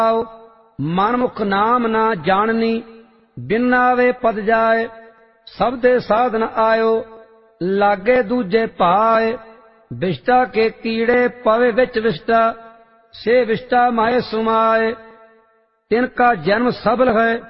मनमुख नाम ना जाननी, बिन नावे पद जाए। सब दे साधन आयो, लागे दूजे पाए। विष्टा के कीड़े पवे विच विष्टा, से विष्टा माए सुमाए। तिनका जन्म सबल है,